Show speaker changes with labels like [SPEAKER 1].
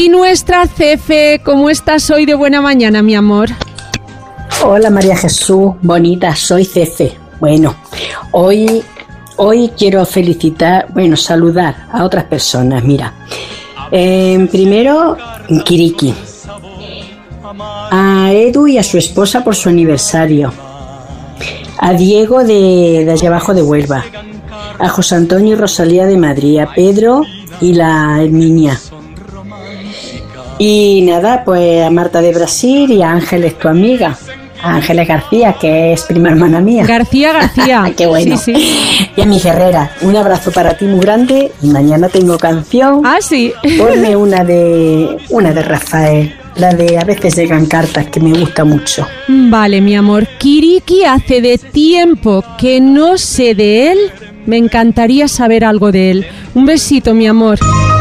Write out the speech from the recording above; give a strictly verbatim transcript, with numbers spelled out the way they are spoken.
[SPEAKER 1] Y nuestra Cefe, ¿cómo estás hoy de buena mañana, mi amor?
[SPEAKER 2] Hola María Jesús, bonita, soy Cefe. Bueno, hoy, hoy quiero felicitar, bueno, saludar a otras personas. Mira, eh, primero, Kiriki, a Edu y a su esposa por su aniversario, a Diego de, de allá abajo de Huelva, a José Antonio y Rosalía de Madrid, a Pedro y la Herminia. Y nada, pues a Marta de Brasil y a Ángeles, tu amiga. A Ángeles García, que es prima hermana mía.
[SPEAKER 1] García, García.
[SPEAKER 2] Qué bueno.
[SPEAKER 1] Sí, sí.
[SPEAKER 2] Y a mi Herrera, un abrazo para ti muy grande. Y mañana tengo canción.
[SPEAKER 1] Ah, sí.
[SPEAKER 2] Ponme una de, una de Rafael. La de A veces llegan cartas, que me gusta mucho.
[SPEAKER 1] Vale, mi amor. Kiriki, hace de tiempo que no sé de él. Me encantaría saber algo de él. Un besito, mi amor.